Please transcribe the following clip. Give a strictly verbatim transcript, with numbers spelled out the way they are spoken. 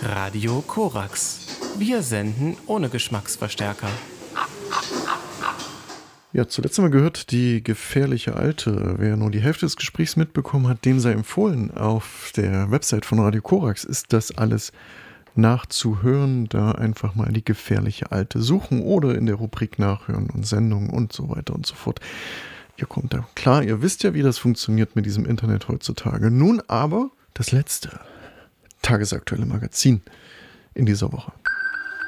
Radio Korax. Wir senden ohne Geschmacksverstärker. Ja, zuletzt haben wir gehört, die gefährliche Alte. Wer nur die Hälfte des Gesprächs mitbekommen hat, dem sei empfohlen. Auf der Website von Radio Korax ist das alles nachzuhören. Da einfach mal die gefährliche Alte suchen oder in der Rubrik nachhören und Sendungen und so weiter und so fort. Ihr kommt da klar, ihr wisst ja, wie das funktioniert mit diesem Internet heutzutage. Nun aber das letzte tagesaktuelle Magazin in dieser Woche.